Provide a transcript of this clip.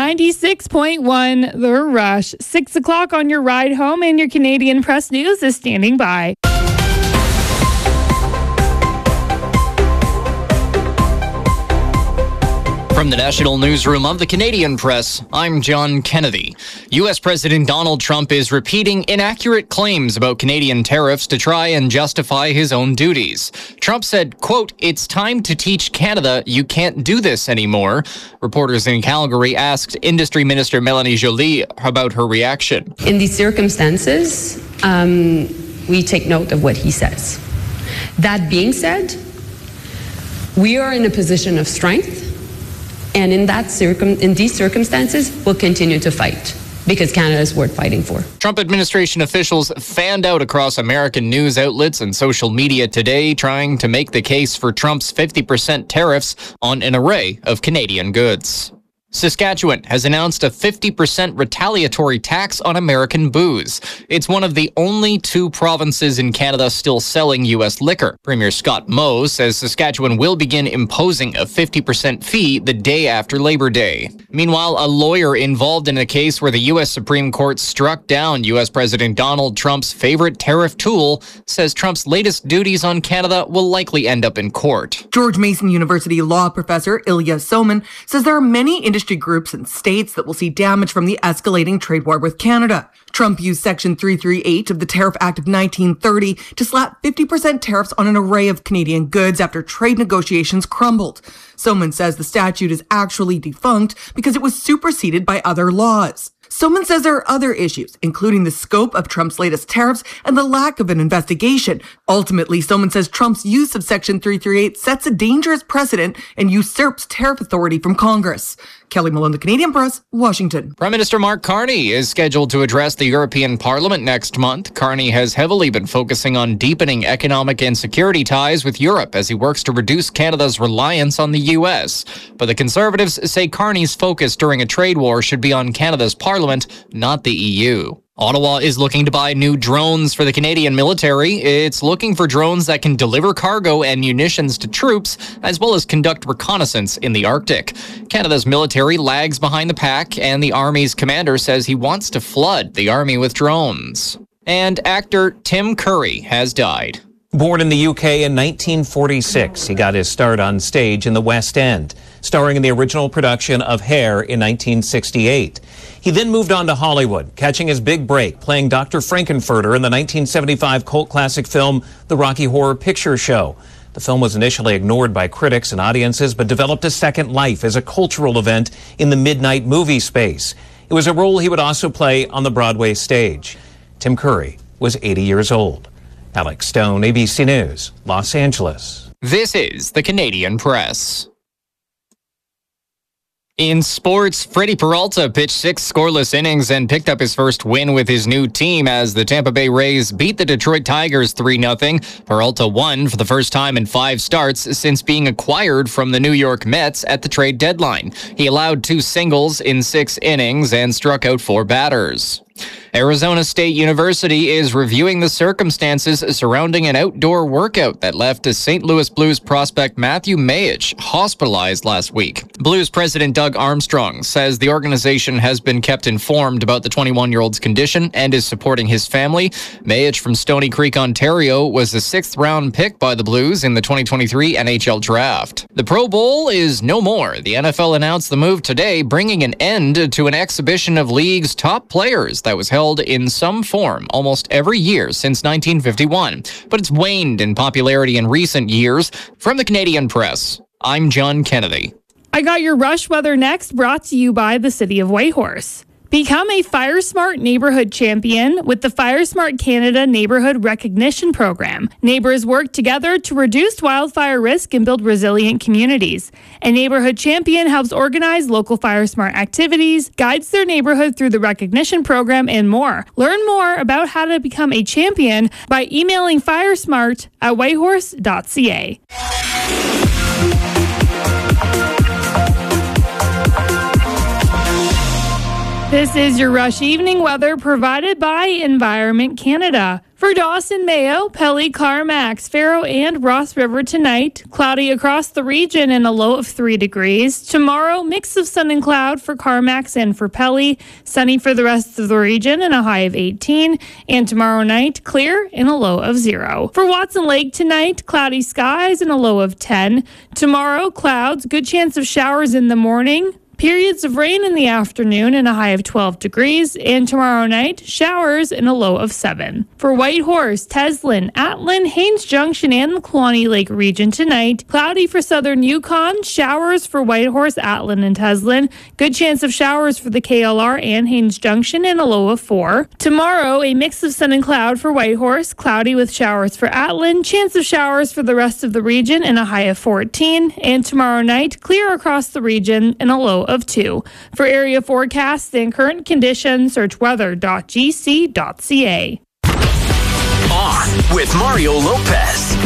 96.1 The Rush. 6 o'clock on your ride home, and your Canadian Press News is standing by. From the National Newsroom of the Canadian Press, I'm John Kennedy. U.S. President Donald Trump is repeating inaccurate claims about Canadian tariffs to try and justify his own duties. Trump said, quote, "It's time to teach Canada you can't do this anymore." Reporters in Calgary asked Industry Minister Melanie Joly about her reaction. In these circumstances, we take note of what he says. That being said, we are in a position of strength. And in these circumstances, we'll continue to fight because Canada is worth fighting for. Trump administration officials fanned out across American news outlets and social media today, trying to make the case for Trump's 50% tariffs on an array of Canadian goods. Saskatchewan has announced a 50% retaliatory tax on American booze. It's one of the only 2 provinces in Canada still selling U.S. liquor. Premier Scott Moe says Saskatchewan will begin imposing a 50% fee the day after Labor Day. Meanwhile, a lawyer involved in a case where the U.S. Supreme Court struck down U.S. President Donald Trump's favorite tariff tool says Trump's latest duties on Canada will likely end up in court. George Mason University law professor Ilya Soman says there are many industry groups and states that will see damage from the escalating trade war with Canada. Trump used Section 338 of the Tariff Act of 1930 to slap 50% tariffs on an array of Canadian goods after trade negotiations crumbled. Soman says the statute is actually defunct because it was superseded by other laws. Soman says there are other issues, including the scope of Trump's latest tariffs and the lack of an investigation. Ultimately, Soman says Trump's use of Section 338 sets a dangerous precedent and usurps tariff authority from Congress. Kelly Malone, The Canadian Press, Washington. Prime Minister Mark Carney is scheduled to address the European Parliament next month. Carney has heavily been focusing on deepening economic and security ties with Europe as he works to reduce Canada's reliance on the U.S. But the Conservatives say Carney's focus during a trade war should be on Canada's Parliament, not the EU. Ottawa is looking to buy new drones for the Canadian military. It's looking for drones that can deliver cargo and munitions to troops, as well as conduct reconnaissance in the Arctic. Canada's military lags behind the pack, and the Army's commander says he wants to flood the Army with drones. And actor Tim Curry has died. Born in the UK in 1946, he got his start on stage in the West End, starring in the original production of Hair in 1968. He then moved on to Hollywood, catching his big break playing Dr. Frankenfurter in the 1975 cult classic film The Rocky Horror Picture Show. The film was initially ignored by critics and audiences, but developed a second life as a cultural event in the midnight movie space. It was a role he would also play on the Broadway stage. Tim Curry was 80 years old. Alex Stone, ABC News, Los Angeles. This is the Canadian Press. In sports, Freddie Peralta pitched 6 scoreless innings and picked up his first win with his new team as the Tampa Bay Rays beat the Detroit Tigers 3-0. Peralta won for the first time in 5 starts since being acquired from the New York Mets at the trade deadline. He allowed 2 singles in 6 innings and struck out 4 batters. Arizona State University is reviewing the circumstances surrounding an outdoor workout that left a St. Louis Blues prospect Matthew Mayich hospitalized last week. Blues president Doug Armstrong says the organization has been kept informed about the 21-year-old's condition and is supporting his family. Mayich from Stony Creek, Ontario, was the 6th-round pick by the Blues in the 2023 NHL Draft. The Pro Bowl is no more. The NFL announced the move today, bringing an end to an exhibition of league's top players that was held in some form almost every year since 1951, but it's waned in popularity in recent years. From the Canadian Press, I'm John Kennedy. I got your rush weather next, brought to you by the City of Whitehorse. Become a FireSmart neighborhood champion with the FireSmart Canada Neighborhood Recognition Program. Neighbors work together to reduce wildfire risk and build resilient communities. A neighborhood champion helps organize local FireSmart activities, guides their neighborhood through the recognition program, and more. Learn more about how to become a champion by emailing firesmart@whitehorse.ca. This is your Rush Evening weather provided by Environment Canada. For Dawson, Mayo, Pelly, Carmax, Faro, and Ross River tonight. Cloudy across the region and a low of 3 degrees. Tomorrow, mix of sun and cloud for Carmax and for Pelly. Sunny for the rest of the region and a high of 18. And tomorrow night, clear and a low of 0. For Watson Lake tonight, cloudy skies and a low of 10. Tomorrow, clouds, good chance of showers in the morning. Periods of rain in the afternoon and a high of 12 degrees. And tomorrow night, showers and a low of 7. For Whitehorse, Teslin, Atlin, Haines Junction, and the Kluane Lake region tonight. Cloudy for southern Yukon. Showers for Whitehorse, Atlin, and Teslin. Good chance of showers for the KLR and Haines Junction and a low of 4. Tomorrow, a mix of sun and cloud for Whitehorse. Cloudy with showers for Atlin. Chance of showers for the rest of the region and a high of 14. And tomorrow night, clear across the region and a low of 2. For area forecasts and current conditions, search weather.gc.ca. On with Mario Lopez.